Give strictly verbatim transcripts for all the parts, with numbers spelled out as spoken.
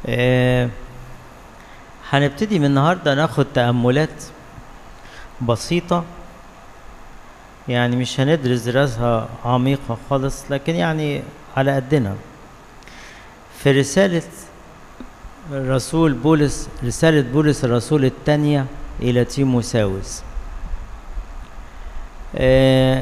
آه هنبتدي من النهارده ناخد تأملات بسيطة، يعني مش هندرس دراسة عميقة خالص، لكن يعني على قدنا. في رسالة الرسول بولس، رسالة بولس الرسول الثانية إلى تيموثاوس. آه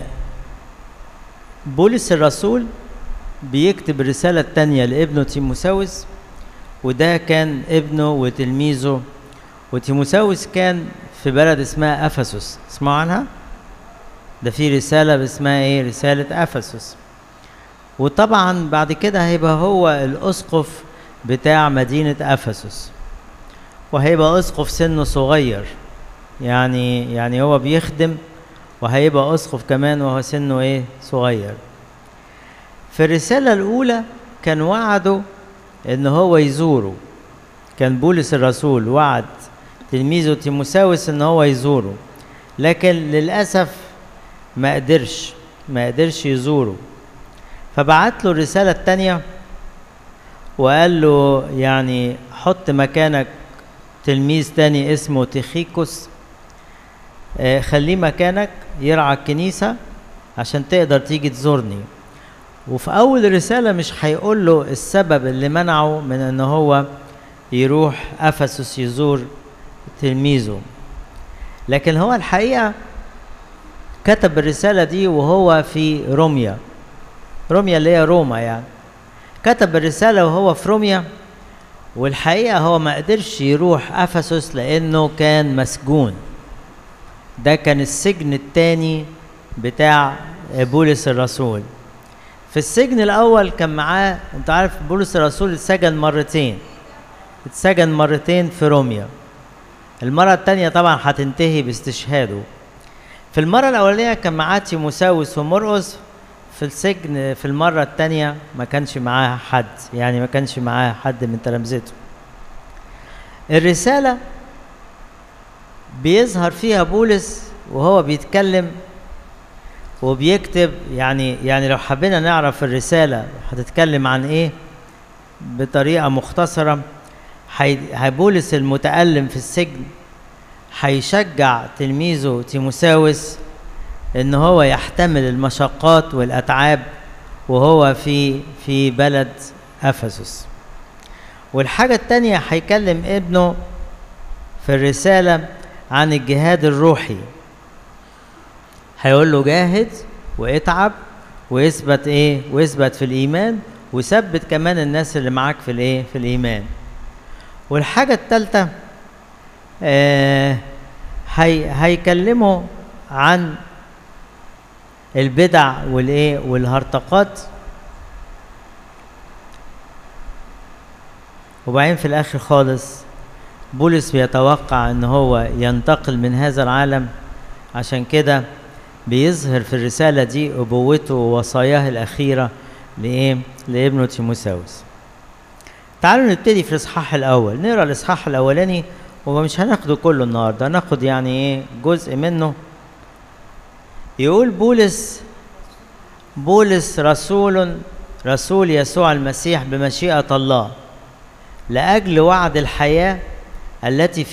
بولس الرسول بيكتب الرسالة الثانية لابنه تيموثاوس، وده كان ابنه وتلميذه. وتيموثاوس كان في بلد اسمها أفسس، اسمعوا عنها؟ ده في رسالة اسمها ايه؟ رسالة أفسس. وطبعا بعد كده هيبقى هو الأسقف بتاع مدينة أفسس، وهيبقى أسقف سنه صغير، يعني يعني هو بيخدم وهيبقى أسقف كمان وهو سنه ايه؟ صغير. في الرسالة الأولى كان وعده إن هو يزوره، كان بولس الرسول وعد تلميذه تيموثاوس إن هو يزوره، لكن للأسف ما قدرش ما قدرش يزوره. فبعت له الرسالة الثانية وقال له يعني حط مكانك تلميذ تاني اسمه تيخيكوس، آه خليه مكانك يرعى الكنيسة عشان تقدر تيجي تزورني. وفي أول رسالة مش هيقول له السبب اللي منعه من إن هو يروح أفسس يزور تلميذه، لكن هو الحقيقة كتب الرسالة دي وهو في روميا، روميا اللي هي روما يعني. كتب الرسالة وهو في روميا، والحقيقة هو ما قدرش يروح أفسس لأنه كان مسجون. ده كان السجن الثاني بتاع بولس الرسول. في السجن الأول كان معاه، أنت عارف بولس الرسول اتسجن مرتين، اتسجن مرتين في روميا. المرة الثانية طبعا هتنتهي باستشهاده. في المرة الأولانية كان معاه تيموثاوس ومرقس في السجن، في المرة الثانية ما كانش معاه حد، يعني ما كانش معاه حد من تلامذته. الرسالة بيظهر فيها بولس وهو بيتكلم وبيكتب، يعني يعني لو حبينا نعرف الرسالة هتتكلم عن ايه بطريقة مختصرة، هي بولس المتألم في السجن هيشجع تلميذه تيموثاوس ان هو يحتمل المشقات والاتعاب وهو في في بلد افسس. والحاجة التانية هيكلم ابنه في الرسالة عن الجهاد الروحي، هيقول له جاهد واتعب واثبت ايه؟ واثبت في الايمان، وثبت كمان الناس اللي معاك في الايه؟ في الايمان. والحاجة الثالثة آه هي هيكلمه عن البدع والايه؟ والهرطقات. وبعدين في الاخر خالص بولس بيتوقع ان هو ينتقل من هذا العالم، عشان كده بيظهر في الرسالة دي أبوته ووصاياه الأخيرة لإيه؟ لابنه تيموثاوس. تعالوا نبتدي في الإصحاح الأول، نقرأ الإصحاح الأولاني ومش هناخده كله النهارده، هناخد يعني إيه؟ جزء منه. يقول بولس بولس رسول رسول يسوع المسيح بمشيئة الله، لأجل وعد الحياة التي